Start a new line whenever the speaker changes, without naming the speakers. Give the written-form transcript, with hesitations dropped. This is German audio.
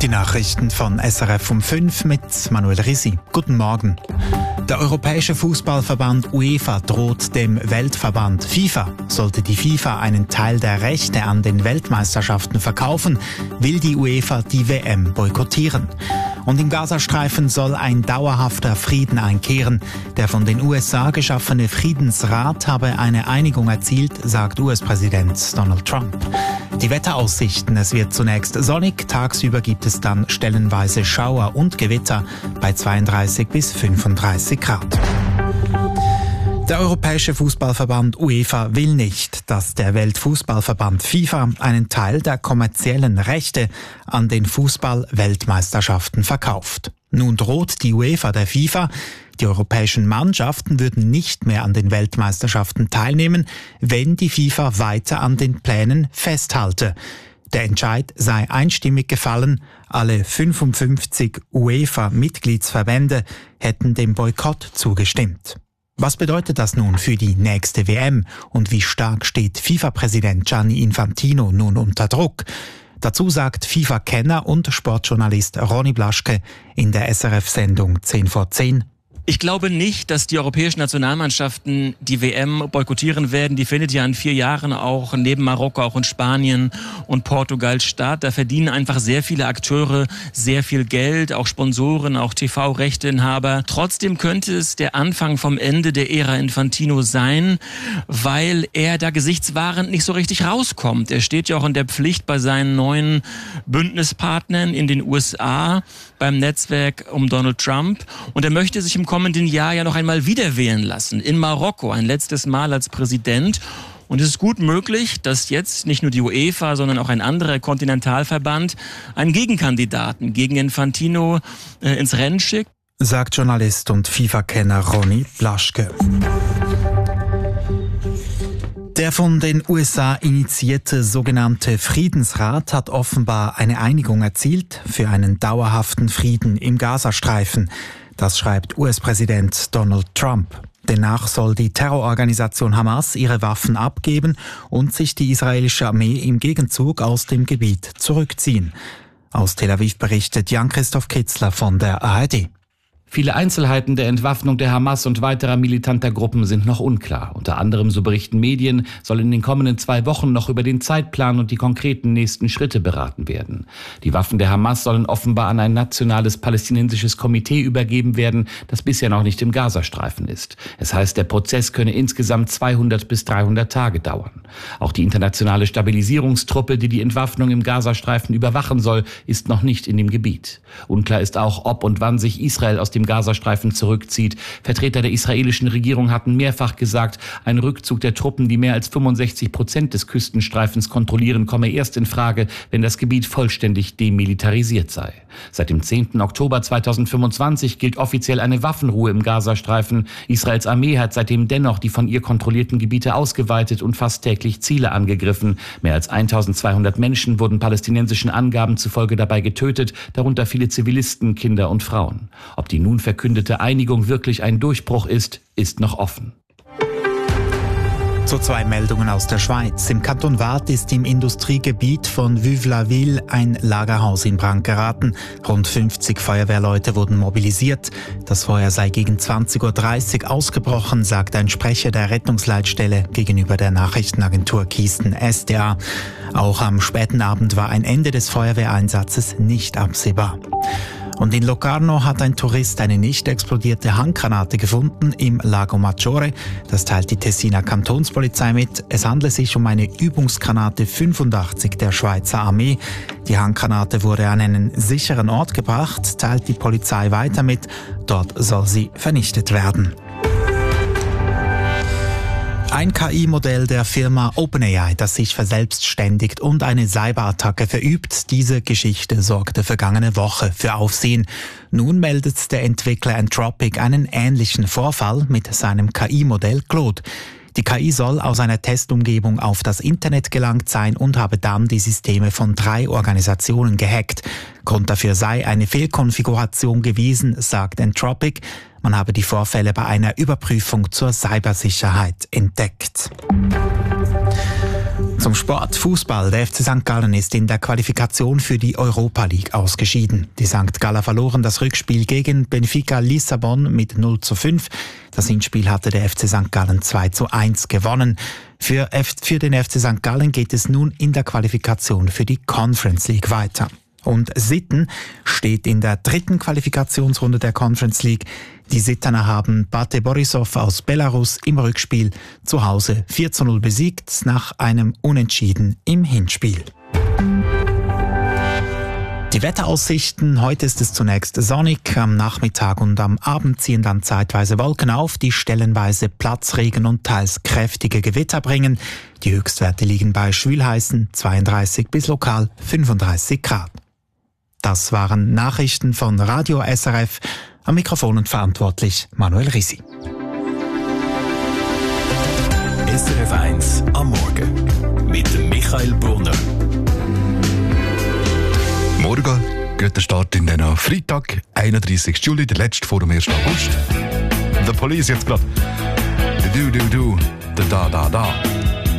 Die Nachrichten von SRF um 5 mit Manuel Risi. Guten Morgen. Der Europäische Fußballverband UEFA droht dem Weltverband FIFA. Sollte die FIFA einen Teil der Rechte an den Weltmeisterschaften verkaufen, will die UEFA die WM boykottieren. Und im Gazastreifen soll ein dauerhafter Frieden einkehren. Der von den USA geschaffene Friedensrat habe eine Einigung erzielt, sagt US-Präsident Donald Trump. Die Wetteraussichten: Es wird zunächst sonnig, tagsüber gibt es dann stellenweise Schauer und Gewitter bei 32 bis 35 Grad. Der Europäische Fußballverband UEFA will nicht, dass der Weltfußballverband FIFA einen Teil der kommerziellen Rechte an den Fußball-Weltmeisterschaften verkauft. Nun droht die UEFA der FIFA, die europäischen Mannschaften würden nicht mehr an den Weltmeisterschaften teilnehmen, wenn die FIFA weiter an den Plänen festhalte. Der Entscheid sei einstimmig gefallen, alle 55 UEFA-Mitgliedsverbände hätten dem Boykott zugestimmt. Was bedeutet das nun für die nächste WM und wie stark steht FIFA-Präsident Gianni Infantino nun unter Druck? Dazu sagt FIFA-Kenner und Sportjournalist Ronny Blaschke in der SRF-Sendung 10 vor 10.
Ich glaube nicht, dass die europäischen Nationalmannschaften die WM boykottieren werden. Die findet ja in 4 Jahren auch neben Marokko auch in Spanien und Portugal statt. Da verdienen einfach sehr viele Akteure sehr viel Geld, auch Sponsoren, auch TV-Rechteinhaber. Trotzdem könnte es der Anfang vom Ende der Ära Infantino sein, weil er da gesichtswahrend nicht so richtig rauskommt. Er steht ja auch in der Pflicht bei seinen neuen Bündnispartnern in den USA beim Netzwerk um Donald Trump, und er möchte sich im kommenden Jahr ja noch einmal wieder wählen lassen, in Marokko, ein letztes Mal als Präsident. Und es ist gut möglich, dass jetzt nicht nur die UEFA, sondern auch ein anderer Kontinentalverband einen Gegenkandidaten gegen Infantino ins Rennen schickt,
sagt Journalist und FIFA-Kenner Ronny Blaschke. Der von den USA initiierte sogenannte Friedensrat hat offenbar eine Einigung erzielt für einen dauerhaften Frieden im Gazastreifen. Das schreibt US-Präsident Donald Trump. Demnach soll die Terrororganisation Hamas ihre Waffen abgeben und sich die israelische Armee im Gegenzug aus dem Gebiet zurückziehen. Aus Tel Aviv berichtet Jan-Christoph Kitzler von der ARD.
Viele Einzelheiten der Entwaffnung der Hamas und weiterer militanter Gruppen sind noch unklar. Unter anderem, so berichten Medien, soll in den kommenden 2 Wochen noch über den Zeitplan und die konkreten nächsten Schritte beraten werden. Die Waffen der Hamas sollen offenbar an ein nationales palästinensisches Komitee übergeben werden, das bisher noch nicht im Gazastreifen ist. Es heißt, der Prozess könne insgesamt 200 bis 300 Tage dauern. Auch die internationale Stabilisierungstruppe, die die Entwaffnung im Gazastreifen überwachen soll, ist noch nicht in dem Gebiet. Unklar ist auch, ob und wann sich Israel aus dem Gazastreifen zurückzieht. Vertreter der israelischen Regierung hatten mehrfach gesagt, ein Rückzug der Truppen, die mehr als 65% des Küstenstreifens kontrollieren, komme erst in Frage, wenn das Gebiet vollständig demilitarisiert sei. Seit dem 10. Oktober 2025 gilt offiziell eine Waffenruhe im Gazastreifen. Israels Armee hat seitdem dennoch die von ihr kontrollierten Gebiete ausgeweitet und fast täglich Ziele angegriffen. Mehr als 1200 Menschen wurden palästinensischen Angaben zufolge dabei getötet, darunter viele Zivilisten, Kinder und Frauen. Ob die nun verkündete Einigung wirklich ein Durchbruch ist noch offen.
So 2 Meldungen aus der Schweiz. Im Kanton Waadt ist im Industriegebiet von Vive-la-Ville ein Lagerhaus in Brand geraten. Rund 50 Feuerwehrleute wurden mobilisiert. Das Feuer sei gegen 20.30 Uhr ausgebrochen, sagt ein Sprecher der Rettungsleitstelle gegenüber der Nachrichtenagentur Kiesten SDA. Auch am späten Abend war ein Ende des Feuerwehreinsatzes nicht absehbar. Und in Locarno hat ein Tourist eine nicht explodierte Handgranate gefunden im Lago Maggiore. Das teilt die Tessiner Kantonspolizei mit. Es handelt sich um eine Übungsgranate 85 der Schweizer Armee. Die Handgranate wurde an einen sicheren Ort gebracht, teilt die Polizei weiter mit. Dort soll sie vernichtet werden. Ein KI-Modell der Firma OpenAI, das sich verselbstständigt und eine Cyberattacke verübt. Diese Geschichte sorgte vergangene Woche für Aufsehen. Nun meldet der Entwickler Anthropic einen ähnlichen Vorfall mit seinem KI-Modell Claude. Die KI soll aus einer Testumgebung auf das Internet gelangt sein und habe dann die Systeme von 3 Organisationen gehackt. Grund dafür sei eine Fehlkonfiguration gewesen, sagt Anthropic. Man habe die Vorfälle bei einer Überprüfung zur Cybersicherheit entdeckt. Zum Zum Sport, Fußball. Der FC St. Gallen ist in der Qualifikation für die Europa League ausgeschieden. Die St. Galler verloren das Rückspiel gegen Benfica Lissabon mit 0:5. Das Hinspiel hatte der FC St. Gallen 2:1 gewonnen. Für den FC St. Gallen geht es nun in der Qualifikation für die Conference League weiter. Und Sitten steht in der 3. Qualifikationsrunde der Conference League. Die Sittener haben Bate Borisov aus Belarus im Rückspiel zu Hause 4:0 besiegt nach einem Unentschieden im Hinspiel. Die Wetteraussichten: Heute ist es zunächst sonnig, am Nachmittag und am Abend ziehen dann zeitweise Wolken auf, die stellenweise Platzregen und teils kräftige Gewitter bringen. Die Höchstwerte liegen bei schwülheißen 32 bis lokal 35 Grad. Das waren Nachrichten von Radio SRF. Am Mikrofon und verantwortlich Manuel Risi.
SRF 1 am Morgen mit dem Michael Brunner.
Morgen geht der Start in den Freitag, 31. Juli, der letzte vor dem 1. August. The Police jetzt gerade. Da.